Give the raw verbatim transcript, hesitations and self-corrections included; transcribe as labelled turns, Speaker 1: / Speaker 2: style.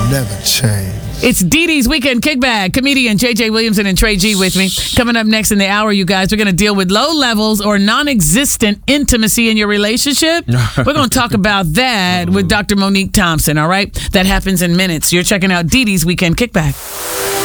Speaker 1: never change.
Speaker 2: It's Dee Dee's Weekend Kickback. Comedian J J Williamson and Trey G with me. Coming up next in the hour, you guys, we're going to deal with low levels or non-existent intimacy in your relationship. We're going to talk about that with Doctor Monique Thompson, all right? That happens in minutes. You're checking out Dee Dee's Weekend Kickback.